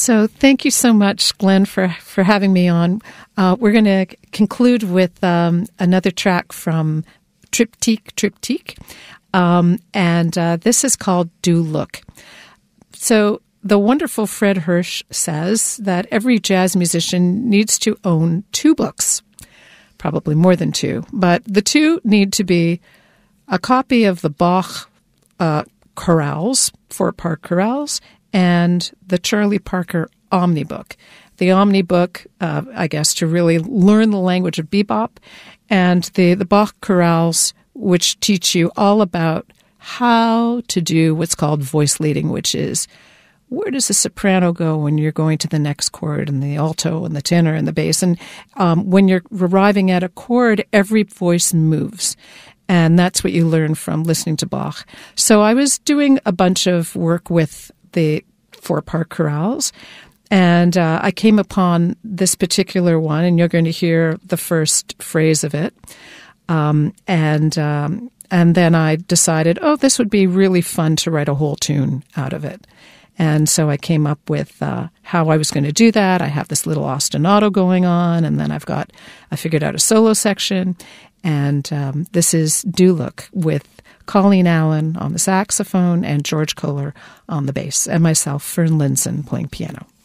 So thank you so much, Glenn, for having me on. We're going to conclude with another track from Triptyque. And this is called Do Look. So the wonderful Fred Hirsch says that every jazz musician needs to own 2 books, probably more than 2, but the 2 need to be a copy of the Bach chorales, 4-part chorales, and the Charlie Parker Omnibook. The Omnibook, I guess, to really learn the language of bebop, and the Bach chorales, which teach you all about how to do what's called voice leading, which is where does the soprano go when you're going to the next chord, and the alto and the tenor and the bass. And when you're arriving at a chord, every voice moves. And that's what you learn from listening to Bach. So I was doing a bunch of work with the 4-part chorales, and I came upon this particular one, and you're going to hear the first phrase of it. And then I decided, this would be really fun to write a whole tune out of it. And so I came up with how I was going to do that. I have this little ostinato going on, and then I figured out a solo section. And this is Do Look with Colleen Allen on the saxophone and George Kohler on the bass, and myself, Fern Linson, playing piano.